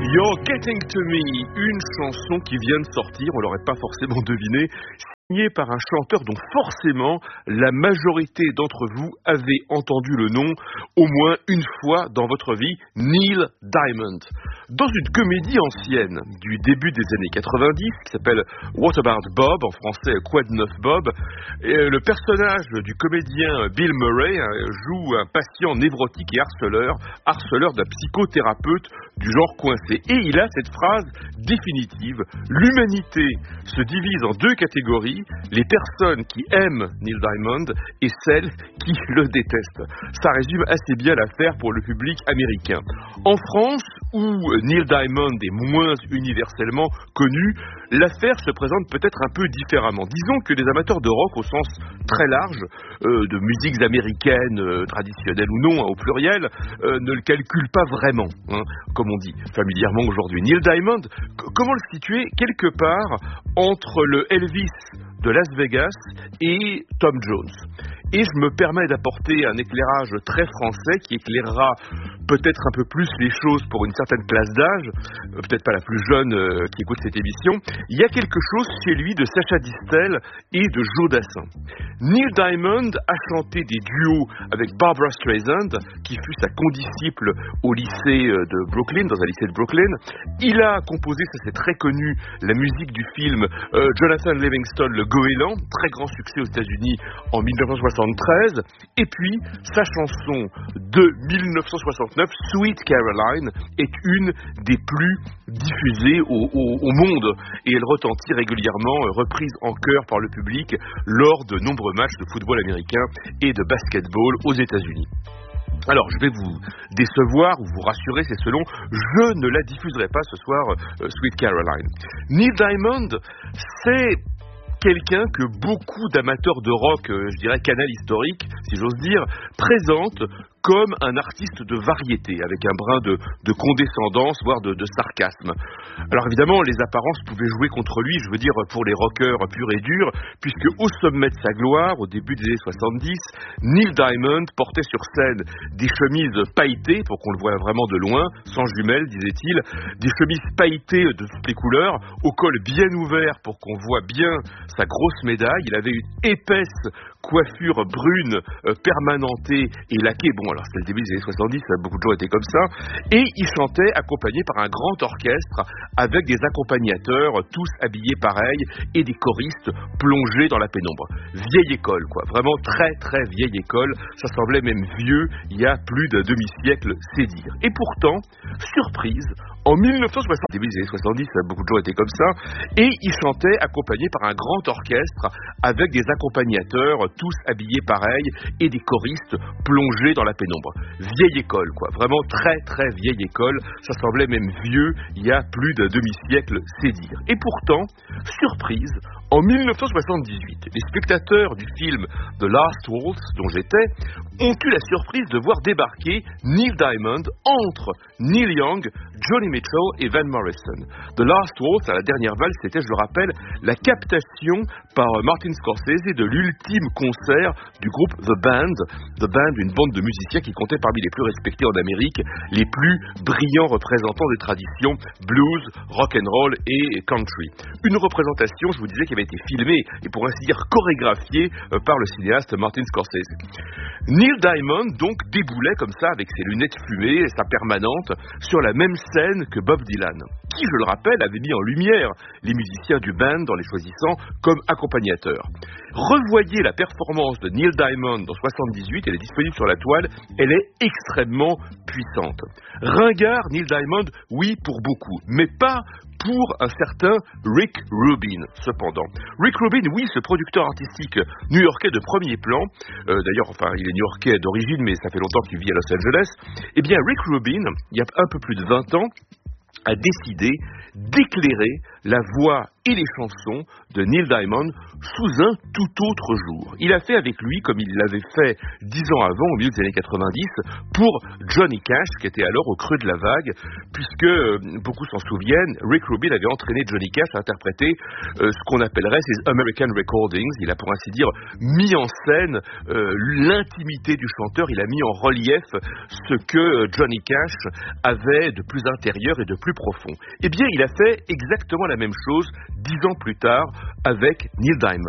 You're Getting to Me, une chanson qui vient de sortir, on l'aurait pas forcément deviné, signée par un chanteur dont forcément la majorité d'entre vous avez entendu le nom au moins une fois dans votre vie, Neil Diamond. Dans une comédie ancienne du début des années 90 qui s'appelle What About Bob, en français Quoi de neuf Bob, le personnage du comédien Bill Murray joue un patient névrotique et harceleur d'un psychothérapeute du genre coincé. Et il a cette phrase définitive: l'humanité se divise en deux catégories, les personnes qui aiment Neil Diamond et celles qui le détestent. Ça résume assez bien l'affaire pour le public américain. En France, où Neil Diamond est moins universellement connu, l'affaire se présente peut-être un peu différemment. Disons que les amateurs de rock au sens très large, de musiques américaines traditionnelles ou non, au pluriel, ne le calculent pas vraiment, comme on dit familièrement aujourd'hui. Neil Diamond, comment le situer? Quelque part entre le Elvis de Las Vegas et Tom Jones. Et je me permets d'apporter un éclairage très français qui éclairera peut-être un peu plus les choses pour une certaine classe d'âge, peut-être pas la plus jeune qui écoute cette émission. Il y a quelque chose chez lui de Sacha Distel et de Joe Dassin. Neil Diamond a chanté des duos avec Barbra Streisand, qui fut sa condisciple au lycée de Brooklyn, dans un lycée de Brooklyn. Il a composé, ça c'est très connu, la musique du film Jonathan Livingston, le Goéland, très grand succès aux États-Unis en 1973. Et puis, sa chanson de 1969, Sweet Caroline, est une des plus diffusées au monde. Et elle retentit régulièrement, reprise en chœur par le public, lors de nombreux matchs de football américain et de basketball aux États-Unis. Alors, je vais vous décevoir ou vous rassurer, c'est selon, je ne la diffuserai pas ce soir, Sweet Caroline. Neil Diamond, c'est quelqu'un que beaucoup d'amateurs de rock, je dirais canal historique, si j'ose dire, présentent comme un artiste de variété, avec un brin de condescendance, voire de sarcasme. Alors évidemment, les apparences pouvaient jouer contre lui, je veux dire pour les rockers purs et durs, puisque au sommet de sa gloire, au début des années 70, Neil Diamond portait sur scène des chemises pailletées, pour qu'on le voie vraiment de loin, sans jumelles, disait-il, des chemises pailletées de toutes les couleurs, au col bien ouvert pour qu'on voit bien sa grosse médaille. Il avait une épaisse coiffure brune, permanentée et laquée. Bon, alors c'était le début des années 70, beaucoup de gens étaient comme ça. Et il chantait accompagné par un grand orchestre avec des accompagnateurs, tous habillés pareil, et des choristes plongés dans la pénombre. Vieille école, quoi. Vraiment très très vieille école. Ça semblait même vieux, il y a plus d'un demi-siècle, c'est dire. Et pourtant, surprise, en 1960, début des années 70, beaucoup de gens étaient comme ça, et il chantait accompagné par un grand orchestre avec des accompagnateurs, tous habillés pareil, et des choristes plongés dans la pénombre. Vieille école, quoi. Vraiment très très vieille école. Ça semblait même vieux, il y a plus d'un demi-siècle, c'est dire. Et pourtant, surprise, en 1978, les spectateurs du film The Last Waltz, dont j'étais, ont eu la surprise de voir débarquer Neil Diamond entre Neil Young, Joni Mitchell et Van Morrison. The Last Waltz, à la dernière valse, c'était, je le rappelle, la captation par Martin Scorsese de l'ultime concert du groupe The Band, une bande de musiciens qui comptait parmi les plus respectés en Amérique, les plus brillants représentants des traditions blues, rock and roll et country. Une représentation, je vous disais, qui avait été filmée et pour ainsi dire chorégraphiée par le cinéaste Martin Scorsese. Neil Diamond donc déboulait comme ça avec ses lunettes fumées et sa permanente sur la même scène que Bob Dylan, qui, je le rappelle, avait mis en lumière les musiciens du band en les choisissant comme accompagnateurs. Revoyez la performance de Neil Diamond en 78, elle est disponible sur la toile, elle est extrêmement puissante. Ringard, Neil Diamond, oui pour beaucoup, mais pas pour un certain Rick Rubin, cependant. Rick Rubin, oui, ce producteur artistique new-yorkais de premier plan, d'ailleurs, enfin, il est new-yorkais d'origine, mais ça fait longtemps qu'il vit à Los Angeles, eh bien, Rick Rubin, il y a un peu plus de 20 ans, a décidé d'éclairer la voie et les chansons de Neil Diamond sous un tout autre jour. Il a fait avec lui, comme il l'avait fait 10 ans avant, au milieu des années 90, pour Johnny Cash, qui était alors au creux de la vague, puisque, beaucoup s'en souviennent, Rick Rubin avait entraîné Johnny Cash à interpréter ce qu'on appellerait ses American Recordings. Il a, pour ainsi dire, mis en scène l'intimité du chanteur, il a mis en relief ce que Johnny Cash avait de plus intérieur et de plus profond. Eh bien, il a fait exactement la même chose 10 ans plus tard avec Neil Diamond.